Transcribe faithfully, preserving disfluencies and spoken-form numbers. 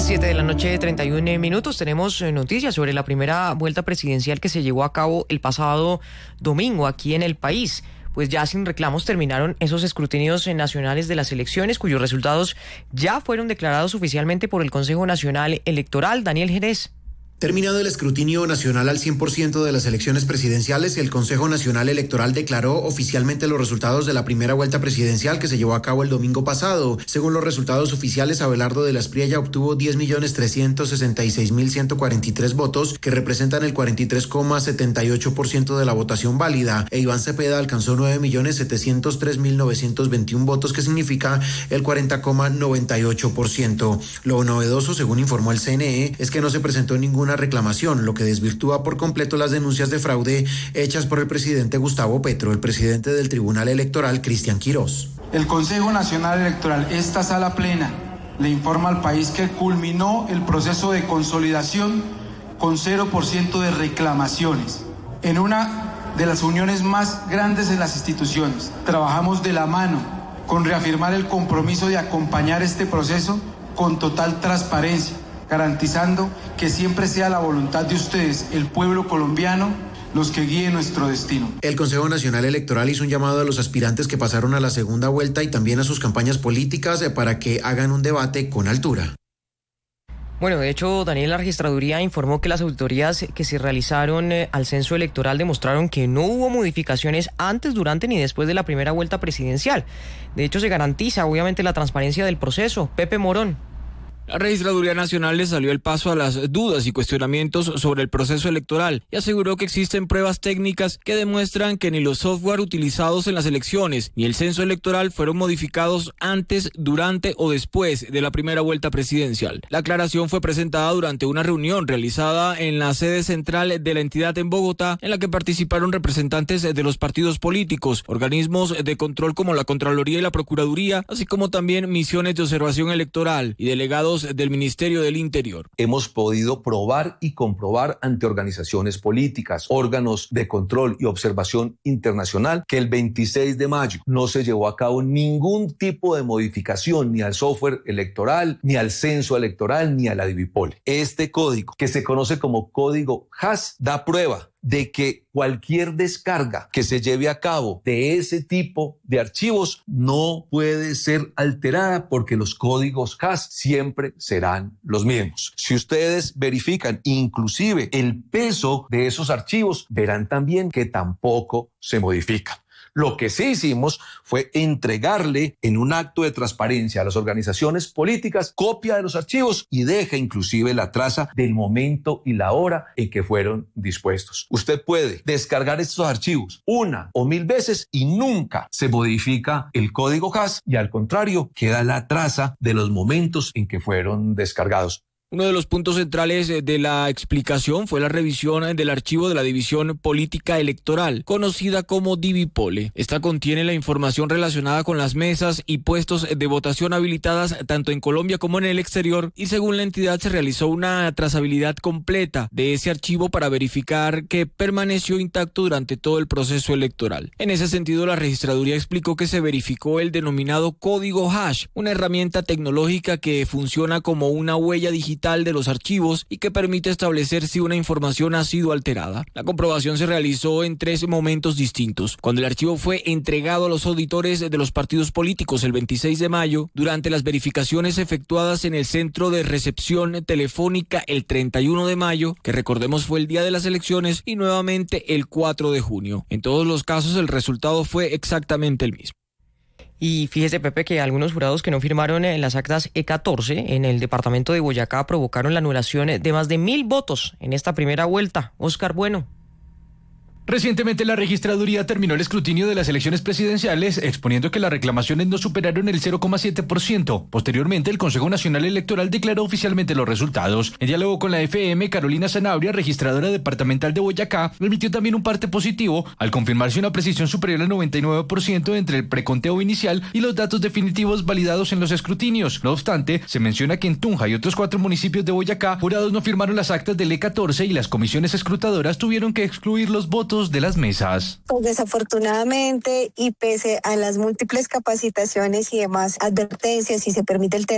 siete de la noche, treinta y un minutos. Tenemos noticias sobre la primera vuelta presidencial que se llevó a cabo el pasado domingo aquí en el país. Pues ya sin reclamos terminaron esos escrutinios nacionales de las elecciones, cuyos resultados ya fueron declarados oficialmente por el Consejo Nacional Electoral. Daniel Jerez. Terminado el escrutinio nacional al cien por ciento de las elecciones presidenciales, el Consejo Nacional Electoral declaró oficialmente los resultados de la primera vuelta presidencial que se llevó a cabo el domingo pasado. Según los resultados oficiales, Abelardo de la Espriella obtuvo diez millones trescientos sesenta y seis mil ciento cuarenta y tres votos, que representan el cuarenta y tres coma setenta y ocho por ciento de la votación válida, e Iván Cepeda alcanzó nueve millones setecientos tres mil novecientos veintiún votos, que significa el cuarenta coma noventa y ocho por ciento. Lo novedoso, según informó el C N E, es que no se presentó ninguna reclamación, lo que desvirtúa por completo las denuncias de fraude hechas por el presidente Gustavo Petro, el presidente del Tribunal Electoral, Cristian Quirós. El Consejo Nacional Electoral, esta sala plena, le informa al país que culminó el proceso de consolidación con cero por ciento de reclamaciones. En una de las uniones más grandes de las instituciones, trabajamos de la mano con reafirmar el compromiso de acompañar este proceso con total transparencia, garantizando que siempre sea la voluntad de ustedes, el pueblo colombiano, los que guíen nuestro destino. El Consejo Nacional Electoral hizo un llamado a los aspirantes que pasaron a la segunda vuelta y también a sus campañas políticas para que hagan un debate con altura. Bueno, de hecho, Daniel, la registraduría informó que las auditorías que se realizaron eh, al censo electoral demostraron que no hubo modificaciones antes, durante ni después de la primera vuelta presidencial. De hecho, se garantiza obviamente la transparencia del proceso. Pepe Morón. La Registraduría Nacional le salió el paso a las dudas y cuestionamientos sobre el proceso electoral y aseguró que existen pruebas técnicas que demuestran que ni los software utilizados en las elecciones ni el censo electoral fueron modificados antes, durante o después de la primera vuelta presidencial. La aclaración fue presentada durante una reunión realizada en la sede central de la entidad en Bogotá, en la que participaron representantes de los partidos políticos, organismos de control como la Contraloría y la Procuraduría, así como también misiones de observación electoral y delegados del Ministerio del Interior. Hemos podido probar y comprobar ante organizaciones políticas, órganos de control y observación internacional que el veintiséis de mayo no se llevó a cabo ningún tipo de modificación ni al software electoral, ni al censo electoral, ni a la Divipol. Este código, que se conoce como código Hash, da prueba de que cualquier descarga que se lleve a cabo de ese tipo de archivos no puede ser alterada porque los códigos Hash siempre serán los mismos. Si ustedes verifican inclusive el peso de esos archivos, verán también que tampoco se modifican. Lo que sí hicimos fue entregarle en un acto de transparencia a las organizaciones políticas copia de los archivos y deja inclusive la traza del momento y la hora en que fueron dispuestos. Usted puede descargar estos archivos una o mil veces y nunca se modifica el código Hash y al contrario queda la traza de los momentos en que fueron descargados. Uno de los puntos centrales de la explicación fue la revisión del archivo de la División Política Electoral, conocida como Divipole. Esta contiene la información relacionada con las mesas y puestos de votación habilitadas tanto en Colombia como en el exterior, y según la entidad se realizó una trazabilidad completa de ese archivo para verificar que permaneció intacto durante todo el proceso electoral. En ese sentido, la registraduría explicó que se verificó el denominado código Hash, una herramienta tecnológica que funciona como una huella digital de los archivos y que permite establecer si una información ha sido alterada. La comprobación se realizó en tres momentos distintos: cuando el archivo fue entregado a los auditores de los partidos políticos el veintiséis de mayo, durante las verificaciones efectuadas en el centro de recepción telefónica el treinta y uno de mayo, que recordemos fue el día de las elecciones, y nuevamente el cuatro de junio. En todos los casos el resultado fue exactamente el mismo. Y fíjese, Pepe, que algunos jurados que no firmaron en las actas E catorce en el departamento de Boyacá provocaron la anulación de más de mil votos en esta primera vuelta. Oscar Bueno. Recientemente la registraduría terminó el escrutinio de las elecciones presidenciales, exponiendo que las reclamaciones no superaron el cero coma siete por ciento. Posteriormente, el Consejo Nacional Electoral declaró oficialmente los resultados. En diálogo con la F M, Carolina Sanabria, registradora departamental de Boyacá, emitió también un parte positivo al confirmarse una precisión superior al noventa y nueve por ciento entre el preconteo inicial y los datos definitivos validados en los escrutinios. No obstante, se menciona que en Tunja y otros cuatro municipios de Boyacá, jurados no firmaron las actas del E catorce y las comisiones escrutadoras tuvieron que excluir los votos de las mesas. Pues desafortunadamente, y pese a las múltiples capacitaciones y demás advertencias, si se permite el término,